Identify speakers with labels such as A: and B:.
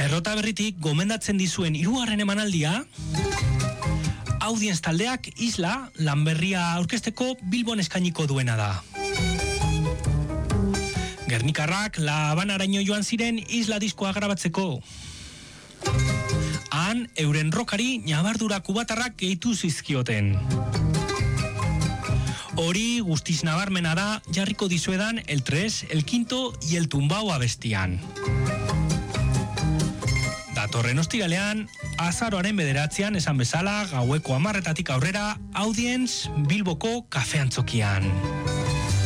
A: Errota berritik gomendatzen dizuen 3. emanaldia, Audience taldeak Isla lan berria aurkezteko Bilbon eskainiko duena da. Gernikarrak La Habanaraino joan ziren Isla diskoa grabatzeko. Han, euren rockari ñabardura kubatarrak gehitu zizkioten. Hori guztiz nabarmena da jarriko dizuedan el 3, el 5 y el tumbao abestian. Datorren ostiralean, azaroaren 9 esan bezala, gaueko 10 aurrera, Audience Bilboko kafeantzokian.